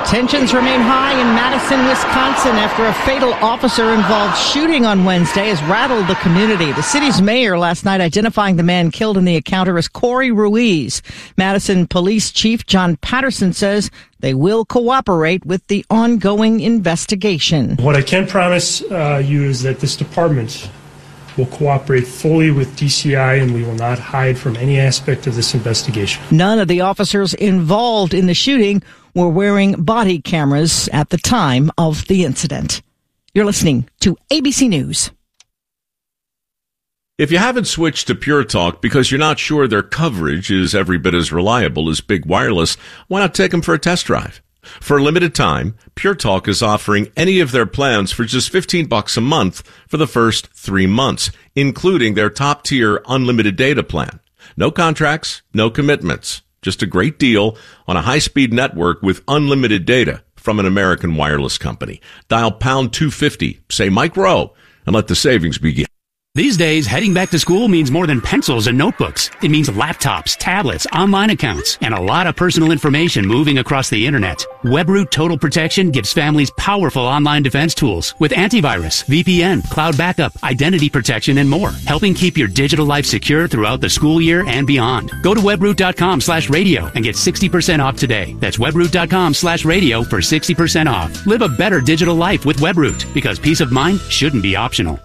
Tensions remain high in Madison, Wisconsin after a fatal officer-involved shooting on Wednesday has rattled the community. The city's mayor last night identifying the man killed in the encounter as Corey Ruiz. Madison Police Chief John Patterson says they will cooperate with the ongoing investigation. What I can promise uh, you is that this department will cooperate fully with D C I, and we will not hide from any aspect of this investigation. None of the officers involved in the shooting were wearing body cameras at the time of the incident. You're listening to A B C News. If you haven't switched to Pure Talk because you're not sure their coverage is every bit as reliable as Big Wireless, why not take them for a test drive? For a limited time, Pure Talk is offering any of their plans for just fifteen bucks a month for the first three months, including their top-tier unlimited data plan. No contracts, no commitments. Just a great deal on a high-speed network with unlimited data from an American wireless company. Dial pound two fifty, say Mike Rowe, and let the savings begin. These days, heading back to school means more than pencils and notebooks. It means laptops, tablets, online accounts, and a lot of personal information moving across the internet. WebRoot Total Protection gives families powerful online defense tools with antivirus, V P N, cloud backup, identity protection, and more, helping keep your digital life secure throughout the school year and beyond. Go to webroot.com slash radio and get sixty percent off today. That's webroot.com slash radio for sixty percent off. Live a better digital life with WebRoot, because peace of mind shouldn't be optional.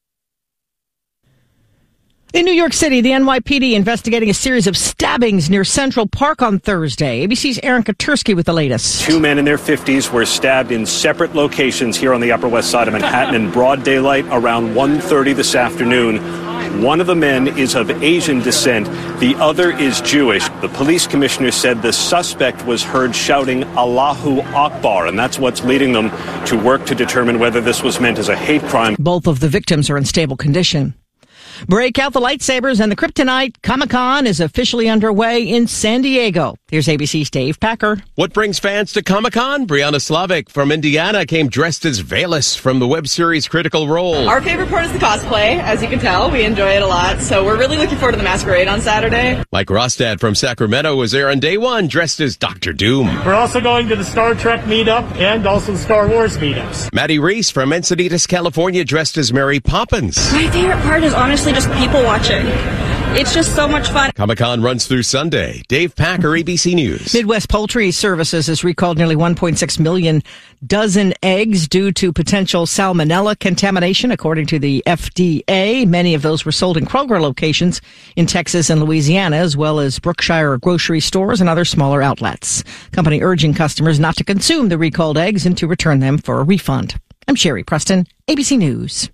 In New York City, the N Y P D investigating a series of stabbings near Central Park on Thursday. A B C's Aaron Katursky with the latest. Two men in their fifties were stabbed in separate locations here on the Upper West Side of Manhattan in broad daylight around one thirty this afternoon. One of the men is of Asian descent. The other is Jewish. The police commissioner said the suspect was heard shouting Allahu Akbar, and that's what's leading them to work to determine whether this was meant as a hate crime. Both of the victims are in stable condition. Break out the lightsabers and the kryptonite. Comic-Con is officially underway in San Diego. Here's A B C's Dave Packer. What brings fans to Comic-Con? Brianna Slavic from Indiana came dressed as Valus from the web series Critical Role. Our favorite part is the cosplay. As you can tell, we enjoy it a lot. So we're really looking forward to the masquerade on Saturday. Mike Rostad from Sacramento was there on day one dressed as Doctor Doom. We're also going to the Star Trek meetup and also the Star Wars meetups. Maddie Reese from Encinitas, California dressed as Mary Poppins. My favorite part is honestly just people watching. It's just so much fun. Comic-Con runs through Sunday. Dave Packer, A B C News. Midwest Poultry Services has recalled nearly one point six million dozen eggs due to potential salmonella contamination, according to the F D A. Many of those were sold in Kroger locations in Texas and Louisiana, as well as Brookshire grocery stores and other smaller outlets. Company urging customers not to consume the recalled eggs and to return them for a refund. I'm Sherry Preston, A B C News.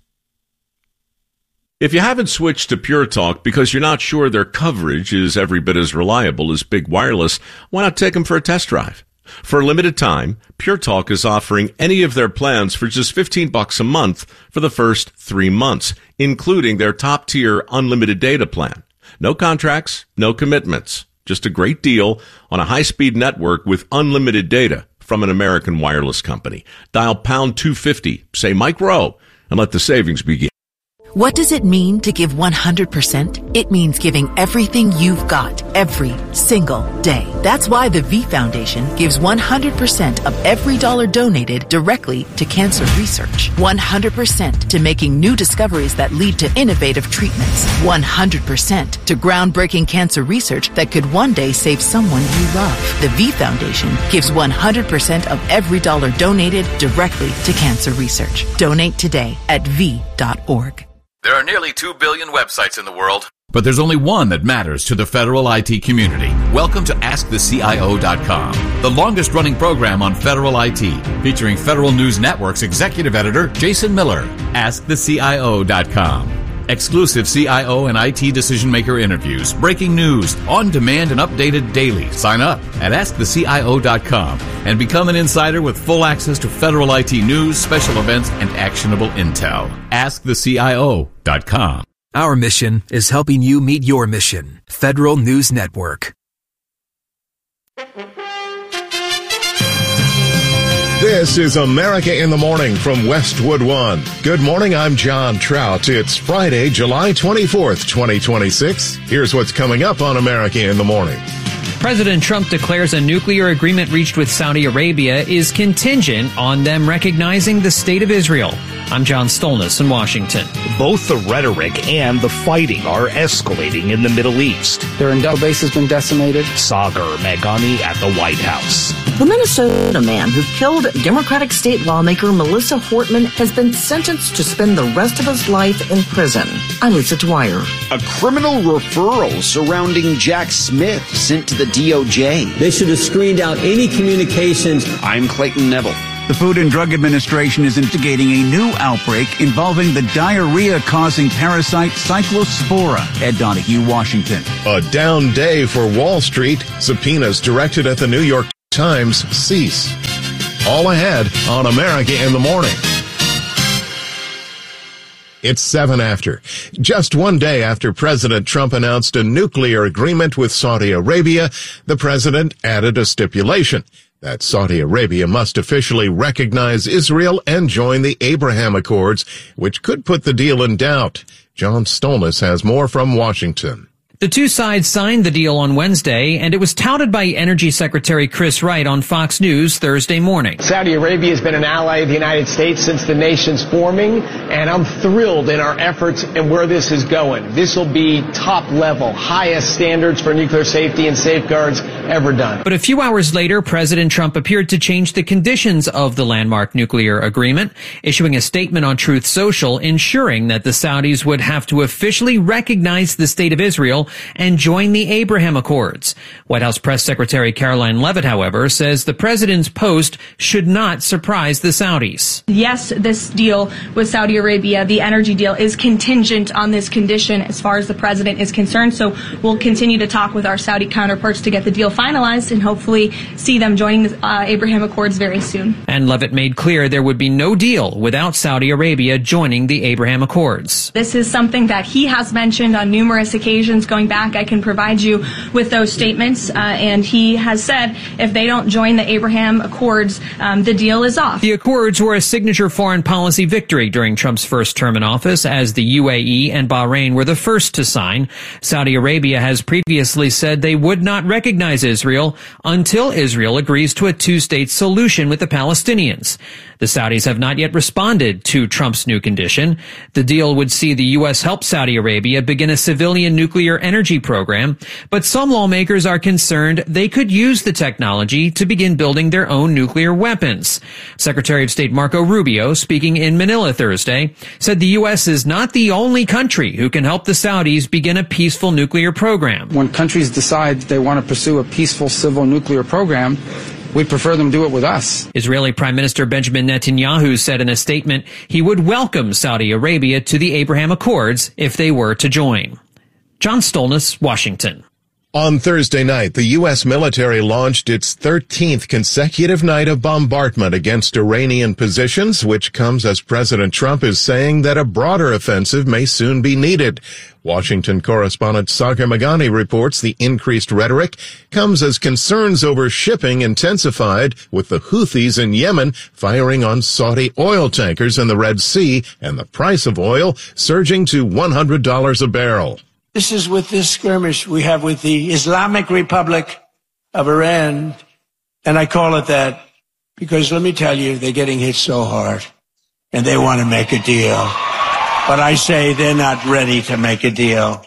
If you haven't switched to Pure Talk because you're not sure their coverage is every bit as reliable as Big Wireless, why not take them for a test drive? For a limited time, Pure Talk is offering any of their plans for just fifteen bucks a month for the first three months, including their top-tier unlimited data plan. No contracts, no commitments. Just a great deal on a high-speed network with unlimited data from an American wireless company. Dial pound two fifty, say Mike Rowe, and let the savings begin. What does it mean to give one hundred percent? It means giving everything you've got every single day. That's why the V Foundation gives one hundred percent of every dollar donated directly to cancer research. one hundred percent to making new discoveries that lead to innovative treatments. one hundred percent to groundbreaking cancer research that could one day save someone you love. The V Foundation gives one hundred percent of every dollar donated directly to cancer research. Donate today at V dot org. There are nearly two billion websites in the world, but there's only one that matters to the federal I T community. Welcome to Ask The C I O dot com, the longest-running program on federal I T, featuring Federal News Network's executive editor, Jason Miller. Ask The C I O dot com. Exclusive C I O and I T decision-maker interviews, breaking news, on-demand and updated daily. Sign up at Ask The C I O dot com and become an insider with full access to federal I T news, special events, and actionable intel. Ask The C I O dot com. Our mission is helping you meet your mission. Federal News Network. This is America in the Morning from Westwood One. Good morning, I'm John Trout. It's Friday, July twenty-fourth, twenty twenty-six. Here's what's coming up on America in the Morning. President Trump declares a nuclear agreement reached with Saudi Arabia is contingent on them recognizing the State of Israel. I'm John Stolnis in Washington. Both the rhetoric and the fighting are escalating in the Middle East. Their industrial base has been decimated. Sagar Meghani at the White House. The Minnesota man who killed Democratic state lawmaker Melissa Hortman has been sentenced to spend the rest of his life in prison. I'm Lisa Dwyer. A criminal referral surrounding Jack Smith sent to the D O J. They should have screened out any communications. I'm Clayton Neville. The Food and Drug Administration is investigating a new outbreak involving the diarrhea-causing parasite Cyclospora. Ed Donahue, Washington. A down day for Wall Street. Subpoenas directed at the New York Times cease. All ahead on America in the Morning. It's seven after. Just one day after President Trump announced a nuclear agreement with Saudi Arabia, the president added a stipulation that Saudi Arabia must officially recognize Israel and join the Abraham Accords, which could put the deal in doubt. John Stolnis has more from Washington. The two sides signed the deal on Wednesday, and it was touted by Energy Secretary Chris Wright on Fox News Thursday morning. Saudi Arabia has been an ally of the United States since the nation's forming, and I'm thrilled in our efforts and where this is going. This will be top level, highest standards for nuclear safety and safeguards ever done. But a few hours later, President Trump appeared to change the conditions of the landmark nuclear agreement, issuing a statement on Truth Social ensuring that the Saudis would have to officially recognize the State of Israel and join the Abraham Accords. White House Press Secretary Caroline Leavitt, however, says the president's post should not surprise the Saudis. Yes, this deal with Saudi Arabia, the energy deal, is contingent on this condition as far as the president is concerned. So we'll continue to talk with our Saudi counterparts to get the deal finalized and hopefully see them joining the uh, Abraham Accords very soon. And Leavitt made clear there would be no deal without Saudi Arabia joining the Abraham Accords. This is something that he has mentioned on numerous occasions going back. I can provide you with those statements. Uh, and he has said if they don't join the Abraham Accords, um, the deal is off. The Accords were a signature foreign policy victory during Trump's first term in office, as the U A E and Bahrain were the first to sign. Saudi Arabia has previously said they would not recognize Israel until Israel agrees to a two-state solution with the Palestinians. The Saudis have not yet responded to Trump's new condition. The deal would see the U S help Saudi Arabia begin a civilian nuclear energy program, but some lawmakers are concerned they could use the technology to begin building their own nuclear weapons. Secretary of State Marco Rubio, speaking in Manila Thursday, said the U S is not the only country who can help the Saudis begin a peaceful nuclear program. When countries decide they want to pursue a peaceful civil nuclear program, we prefer them do it with us. Israeli Prime Minister Benjamin Netanyahu said in a statement he would welcome Saudi Arabia to the Abraham Accords if they were to join. John Stolnis, Washington. On Thursday night, the U S military launched its thirteenth consecutive night of bombardment against Iranian positions, which comes as President Trump is saying that a broader offensive may soon be needed. Washington correspondent Sagar Meghani reports the increased rhetoric comes as concerns over shipping intensified, with the Houthis in Yemen firing on Saudi oil tankers in the Red Sea and the price of oil surging to one hundred dollars a barrel. This is with this skirmish we have with the Islamic Republic of Iran, and I call it that because, let me tell you, they're getting hit so hard, and they want to make a deal. But I say they're not ready to make a deal,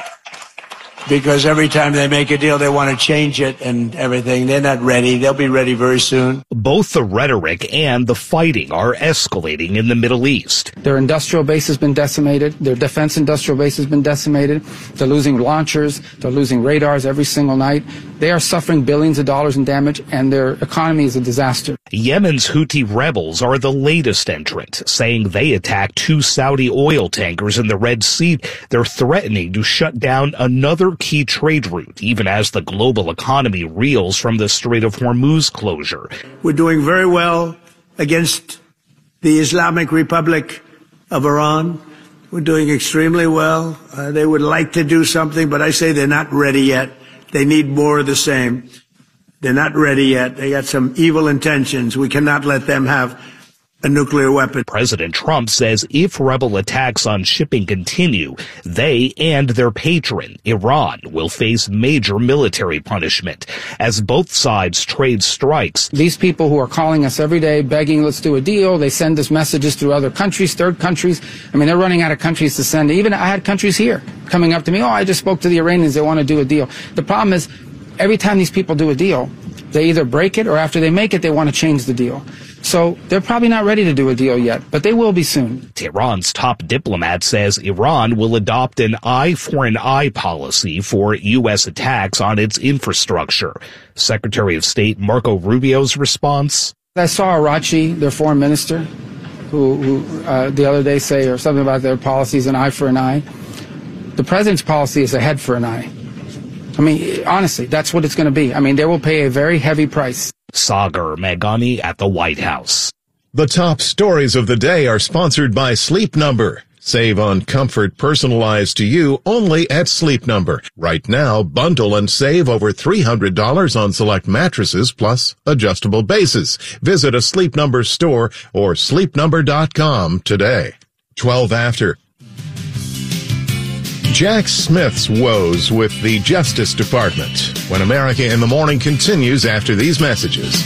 because every time they make a deal, they want to change it and everything. They're not ready. They'll be ready very soon. Both the rhetoric and the fighting are escalating in the Middle East. Their industrial base has been decimated. Their defense industrial base has been decimated. They're losing launchers. They're losing radars every single night. They are suffering billions of dollars in damage, and their economy is a disaster. Yemen's Houthi rebels are the latest entrant, saying they attacked two Saudi oil tankers in the Red Sea. They're threatening to shut down another key trade route, even as the global economy reels from the Strait of Hormuz closure. We're doing very well against the Islamic Republic of Iran. We're doing extremely well. Uh, they would like to do something, but I say they're not ready yet. They need more of the same. They're not ready yet. They got some evil intentions. We cannot let them have a nuclear weapon. President Trump says if rebel attacks on shipping continue, they and their patron, Iran, will face major military punishment as both sides trade strikes. These people who are calling us every day begging, let's do a deal, they send us messages through other countries, third countries. I mean, they're running out of countries to send. Even I had countries here coming up to me, oh, I just spoke to the Iranians, they want to do a deal. The problem is, every time these people do a deal, they either break it or after they make it, they want to change the deal. So they're probably not ready to do a deal yet, but they will be soon. Tehran's top diplomat says Iran will adopt an eye for an eye policy for U S attacks on its infrastructure. Secretary of State Marco Rubio's response? I saw Arachi, their foreign minister, who, who uh, the other day say or something about their policies, an eye for an eye. The president's policy is a head for an eye. I mean, honestly, that's what it's going to be. I mean, they will pay a very heavy price. Sagar Meghani at the White House. The top stories of the day are sponsored by Sleep Number. Save on comfort personalized to you only at Sleep Number. Right now, bundle and save over three hundred dollars on select mattresses plus adjustable bases. Visit a Sleep Number store or sleep number dot com today. twelve after. Jack Smith's woes with the Justice Department. When America in the Morning continues after these messages.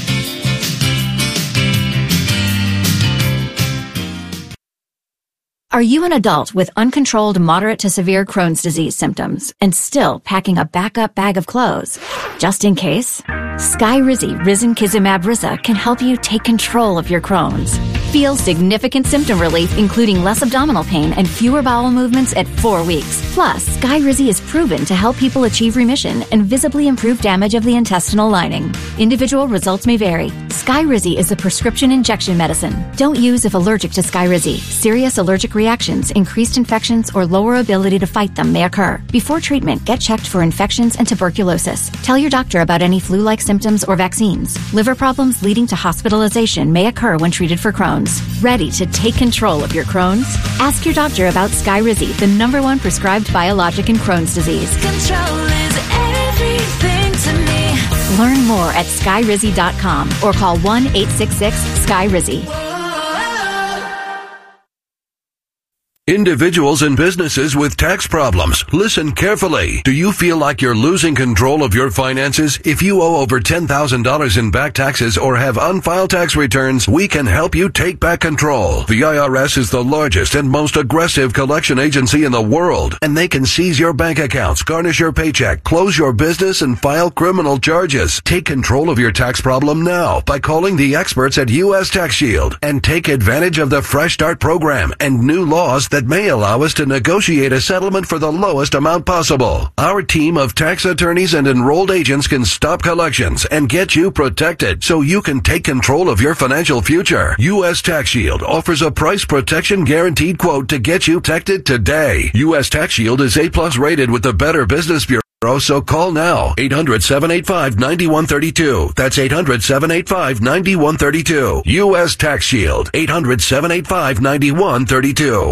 Are you an adult with uncontrolled moderate to severe Crohn's disease symptoms and still packing a backup bag of clothes? Just in case, Skyrizi Risankizumab Riza can help you take control of your Crohn's. Feel significant symptom relief, including less abdominal pain and fewer bowel movements at four weeks. Plus, Skyrizi is proven to help people achieve remission and visibly improve damage of the intestinal lining. Individual results may vary. Skyrizi is a prescription injection medicine. Don't use if allergic to Skyrizi. Serious allergic reactions, increased infections, or lower ability to fight them may occur. Before treatment, get checked for infections and tuberculosis. Tell your doctor about any flu-like symptoms or vaccines. Liver problems leading to hospitalization may occur when treated for Crohn's. Ready to take control of your Crohn's? Ask your doctor about Skyrizi, the number one prescribed biologic in Crohn's disease. Control is everything to me. Learn more at skyrizi dot com or call one eight six six Skyrizi. Individuals and businesses with tax problems, listen carefully. Do you feel like you're losing control of your finances? If you owe over ten thousand dollars in back taxes or have unfiled tax returns, we can help you take back control. The I R S is the largest and most aggressive collection agency in the world, and they can seize your bank accounts, garnish your paycheck, close your business, and file criminal charges. Take control of your tax problem now by calling the experts at U S Tax Shield and take advantage of the Fresh Start program and new laws that that may allow us to negotiate a settlement for the lowest amount possible. Our team of tax attorneys and enrolled agents can stop collections and get you protected so you can take control of your financial future. U S Tax Shield offers a price protection guaranteed quote to get you protected today. U S Tax Shield is A plus rated with the Better Business Bureau. So call now, eight hundred, seven eight five, nine one three two. That's eight hundred, seven eight five, nine one three two. U S Tax Shield, eight hundred, seven eight five, nine one three two.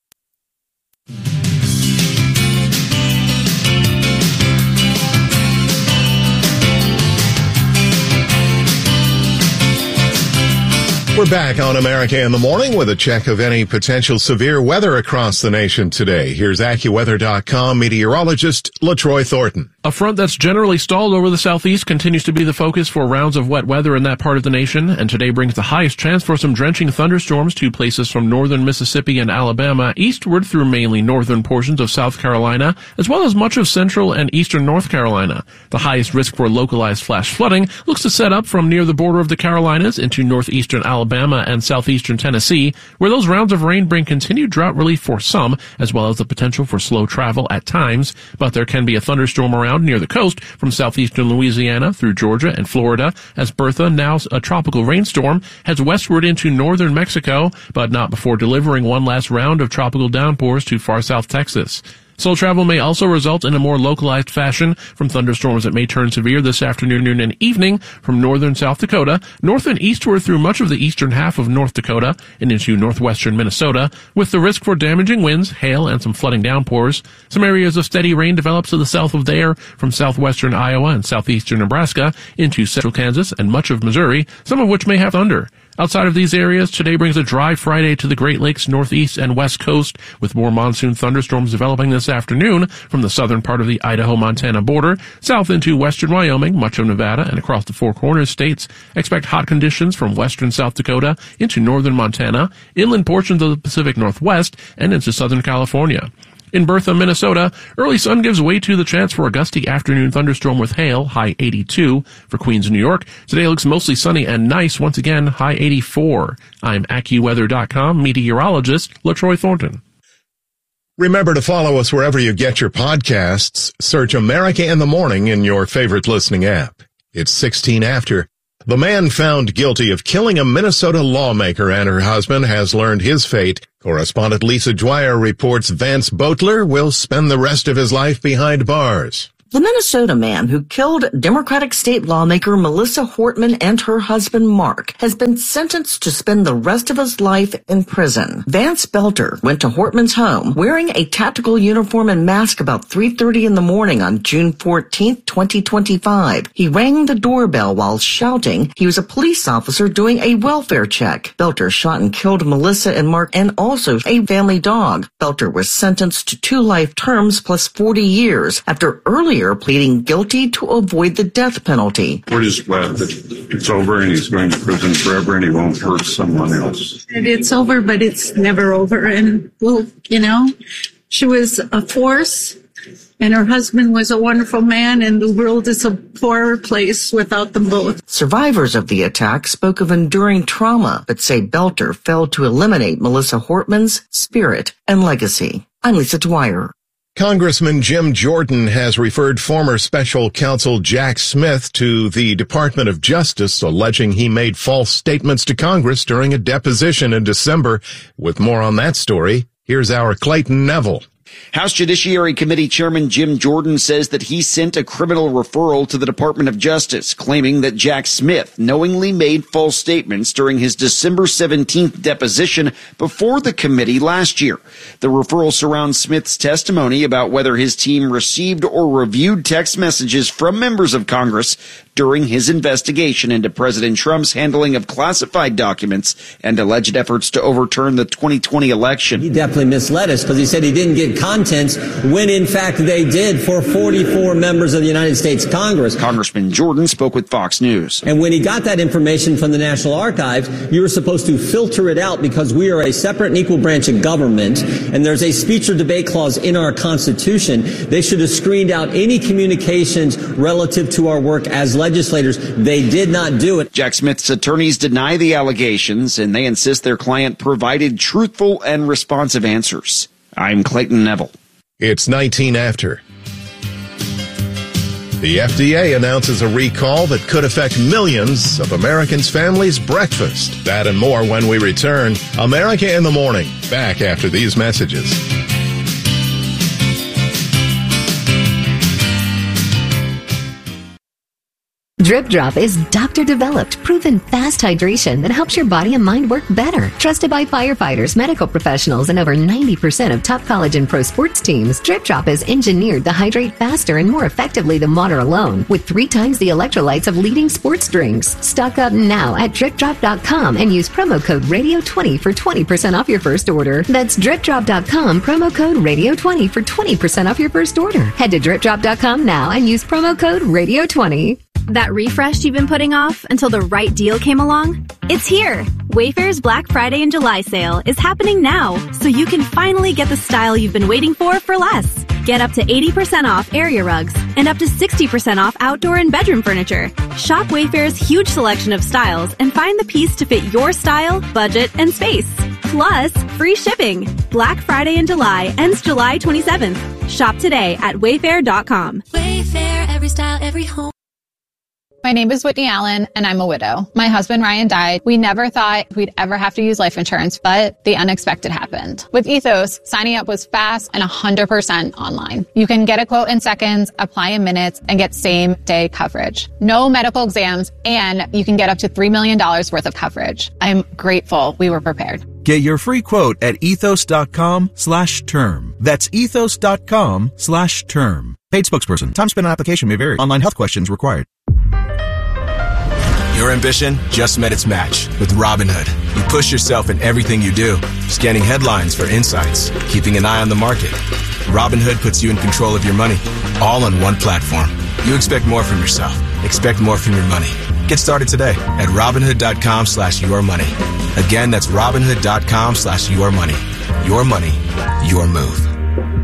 We're back on America in the Morning with a check of any potential severe weather across the nation today. Here's AccuWeather dot com meteorologist LaTroy Thornton. A front that's generally stalled over the southeast continues to be the focus for rounds of wet weather in that part of the nation, and today brings the highest chance for some drenching thunderstorms to places from northern Mississippi and Alabama eastward through mainly northern portions of South Carolina, as well as much of central and eastern North Carolina. The highest risk for localized flash flooding looks to set up from near the border of the Carolinas into northeastern Alabama and southeastern Tennessee, where those rounds of rain bring continued drought relief for some, as well as the potential for slow travel at times. But there can be a thunderstorm around near the coast from southeastern Louisiana through Georgia and Florida as Bertha, now a tropical rainstorm, heads westward into northern Mexico, but not before delivering one last round of tropical downpours to far south Texas. Slow travel may also result in a more localized fashion from thunderstorms that may turn severe this afternoon and evening from northern South Dakota, north and eastward through much of the eastern half of North Dakota and into northwestern Minnesota, with the risk for damaging winds, hail, and some flooding downpours. Some areas of steady rain develops to the south of there from southwestern Iowa and southeastern Nebraska into central Kansas and much of Missouri, some of which may have thunder. Outside of these areas, today brings a dry Friday to the Great Lakes northeast and west coast, with more monsoon thunderstorms developing this afternoon from the southern part of the Idaho-Montana border, south into western Wyoming, much of Nevada, and across the Four Corners states. Expect hot conditions from western South Dakota into northern Montana, inland portions of the Pacific Northwest, and into southern California. In Bertha, Minnesota, early sun gives way to the chance for a gusty afternoon thunderstorm with hail, high eighty-two. For Queens, New York, today looks mostly sunny and nice, once again, high eighty-four. I'm AccuWeather dot com meteorologist LaTroy Thornton. Remember to follow us wherever you get your podcasts. Search America in the Morning in your favorite listening app. It's sixteen after. The man found guilty of killing a Minnesota lawmaker and her husband has learned his fate. Correspondent Lisa Dwyer reports Vance Boatler will spend the rest of his life behind bars. The Minnesota man who killed Democratic state lawmaker Melissa Hortman and her husband Mark has been sentenced to spend the rest of his life in prison. Vance Belter went to Hortman's home wearing a tactical uniform and mask about three thirty in the morning on June fourteenth, twenty twenty-five. He rang the doorbell while shouting he was a police officer doing a welfare check. Belter shot and killed Melissa and Mark and also a family dog. Belter was sentenced to two life terms plus forty years after earlier pleading guilty to avoid the death penalty. We're just glad that it's over and he's going to prison forever and he won't hurt someone else. It's over, but it's never over. And, well, you know, she was a force and her husband was a wonderful man, and the world is a poorer place without them both. Survivors of the attack spoke of enduring trauma, but say Belter failed to eliminate Melissa Hortman's spirit and legacy. I'm Lisa Dwyer. Congressman Jim Jordan has referred former special counsel Jack Smith to the Department of Justice, alleging he made false statements to Congress during a deposition in December. With more on that story, here's our Clayton Neville. House Judiciary Committee Chairman Jim Jordan says that he sent a criminal referral to the Department of Justice, claiming that Jack Smith knowingly made false statements during his December seventeenth deposition before the committee last year. The referral surrounds Smith's testimony about whether his team received or reviewed text messages from members of Congress during his investigation into President Trump's handling of classified documents and alleged efforts to overturn the twenty twenty election. He definitely misled us because he said he didn't get contents when in fact they did for forty-four members of the United States Congress. Congressman Jordan spoke with Fox News. And when he got that information from the National Archives, you were supposed to filter it out because we are a separate and equal branch of government and there's a speech or debate clause in our Constitution. They should have screened out any communications relative to our work as legislators. They did not do it. Jack Smith's attorneys deny the allegations and they insist their client provided truthful and responsive answers. I'm Clayton Neville. It's nineteen after. The F D A announces a recall that could affect millions of Americans' families' breakfast. That and more when we return. America in the Morning. Back after these messages. Drip Drop is doctor-developed, proven fast hydration that helps your body and mind work better. Trusted by firefighters, medical professionals, and over ninety percent of top college and pro sports teams, Drip Drop is engineered to hydrate faster and more effectively than water alone, with three times the electrolytes of leading sports drinks. Stock up now at drip drop dot com and use promo code radio twenty for twenty percent off your first order. That's drip drop dot com, promo code radio twenty for twenty percent off your first order. Head to drip drop dot com now and use promo code radio twenty. That refresh you've been putting off until the right deal came along? It's here! Wayfair's Black Friday and July sale is happening now, so you can finally get the style you've been waiting for for less. Get up to eighty percent off area rugs and up to sixty percent off outdoor and bedroom furniture. Shop Wayfair's huge selection of styles and find the piece to fit your style, budget, and space. Plus, free shipping. Black Friday in July ends July twenty-seventh. Shop today at wayfair dot com. Wayfair, every style, every home. My name is Whitney Allen, and I'm a widow. My husband, Ryan, died. We never thought we'd ever have to use life insurance, but the unexpected happened. With Ethos, signing up was fast and one hundred percent online. You can get a quote in seconds, apply in minutes, and get same-day coverage. No medical exams, and you can get up to three million dollars worth of coverage. I'm grateful we were prepared. Get your free quote at ethos.com slash term. That's ethos.com slash term. Paid spokesperson. Time spent on application may vary. Online health questions required. Your ambition just met its match with Robinhood. You push yourself in everything you do, scanning headlines for insights, keeping an eye on the market. Robinhood puts you in control of your money, all on one platform. You expect more from yourself. Expect more from your money. Get started today at Robinhood.com slash your money. Again, that's Robinhood.com slash your money. Your money, your move.